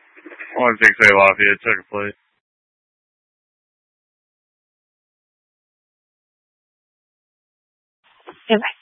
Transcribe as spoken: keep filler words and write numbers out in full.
one six eight Lafayette, check a plate. Goodbye.